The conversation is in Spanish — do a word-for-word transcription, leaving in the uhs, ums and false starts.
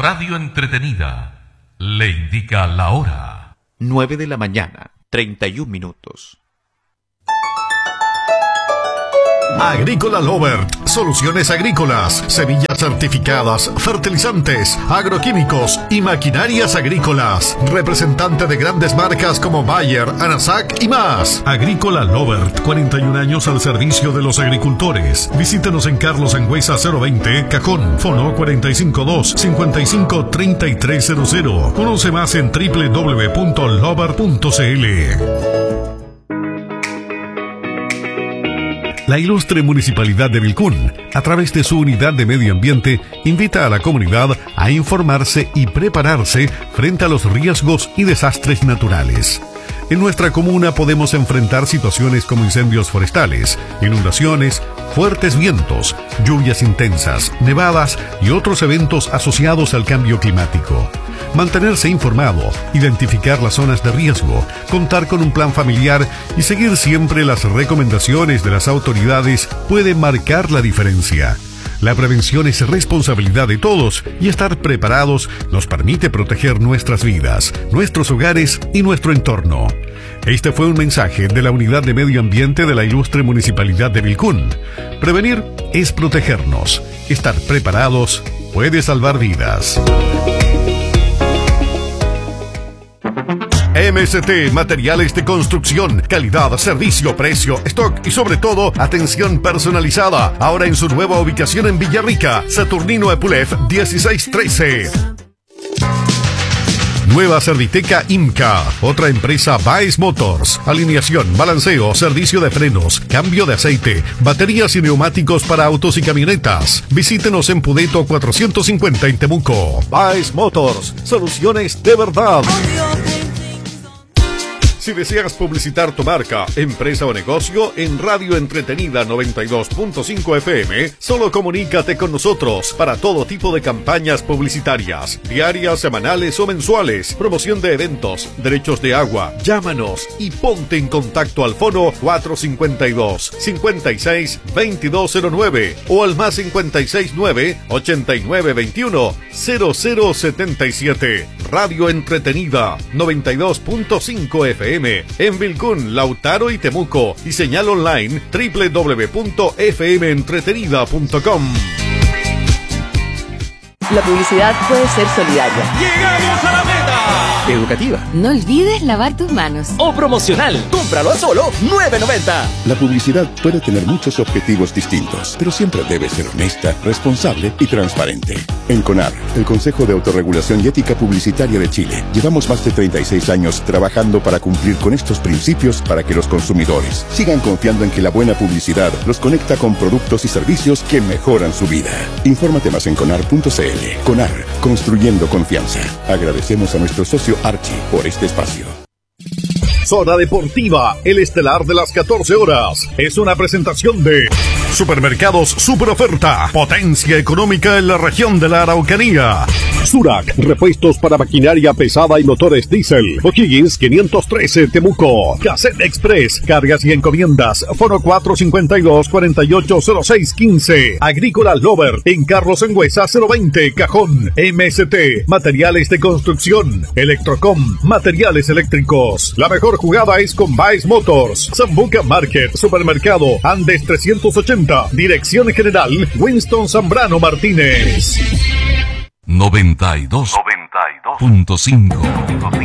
Radio Entretenida le indica la hora. nueve de la mañana, treinta y un minutos. Agrícola Lovert, soluciones agrícolas, semillas certificadas, fertilizantes, agroquímicos y maquinarias agrícolas. Representante de grandes marcas como Bayer, Anasac y más. Agrícola Lovert, cuarenta y un años al servicio de los agricultores. Visítenos en Carlos Sangüesa cero veinte, Cajón, fono cuatro cinco dos, cinco cinco tres tres cero cero. Conoce más en doble u doble u doble u punto lovert punto c l. La ilustre Municipalidad de Vilcún, a través de su Unidad de Medio Ambiente, invita a la comunidad a informarse y prepararse frente a los riesgos y desastres naturales. En nuestra comuna podemos enfrentar situaciones como incendios forestales, inundaciones, fuertes vientos, lluvias intensas, nevadas y otros eventos asociados al cambio climático. Mantenerse informado, identificar las zonas de riesgo, contar con un plan familiar y seguir siempre las recomendaciones de las autoridades puede marcar la diferencia. La prevención es responsabilidad de todos y estar preparados nos permite proteger nuestras vidas, nuestros hogares y nuestro entorno. Este fue un mensaje de la Unidad de Medio Ambiente de la ilustre Municipalidad de Vilcún. Prevenir es protegernos. Estar preparados puede salvar vidas. M S T Materiales de Construcción, calidad, servicio, precio, stock y sobre todo atención personalizada. Ahora en su nueva ubicación en Villarrica, Saturnino Epulef dieciséis trece. Nueva Serviteca IMCA, otra empresa Baez Motors, alineación, balanceo, servicio de frenos, cambio de aceite, baterías y neumáticos para autos y camionetas. Visítenos en Pudeto cuatrocientos cincuenta en Temuco. Baez Motors, soluciones de verdad. Si deseas publicitar tu marca, empresa o negocio en Radio Entretenida noventa y dos punto cinco F M, solo comunícate con nosotros para todo tipo de campañas publicitarias, diarias, semanales o mensuales, promoción de eventos, derechos de agua. Llámanos y ponte en contacto al fono cuatro cinco dos, cinco seis, dos dos cero nueve o al más cinco seis nueve, ocho nueve dos uno, cero cero siete siete. Radio Entretenida noventa y dos punto cinco F M en Vilcún, Lautaro y Temuco y señal online doble u doble u doble u punto f m entretenida punto com. La publicidad puede ser solidaria. ¡Llegamos a la meta! Educativa. No olvides lavar tus manos. O promocional. Cómpralo a solo nueve noventa. La publicidad puede tener muchos objetivos distintos, pero siempre debe ser honesta, responsable y transparente. En CONAR, el Consejo de Autorregulación y Ética Publicitaria de Chile, llevamos más de treinta y seis años trabajando para cumplir con estos principios para que los consumidores sigan confiando en que la buena publicidad los conecta con productos y servicios que mejoran su vida. Infórmate más en conar punto c l. CONAR, construyendo confianza. Agradecemos a nuestro socio Archie por este espacio. Zona Deportiva, el estelar de las catorce horas. Es una presentación de Supermercados Super Oferta, potencia económica en la región de la Araucanía. Surac, repuestos para maquinaria pesada y motores diésel. O'Higgins quinientos trece, Temuco. Cassette Express, cargas y encomiendas. Foro cuatro cinco dos, cuatro ocho cero seis uno cinco. Agrícola Lover, en Carlos Sangüesa cero veinte, Cajón. M S T, materiales de construcción. Electrocom, materiales eléctricos. La mejor jugada es con Baez Motors. Zambuca Market, Supermercado Andes trescientos ochenta. Dirección General Winston Zambrano Martínez. noventa y dos punto cinco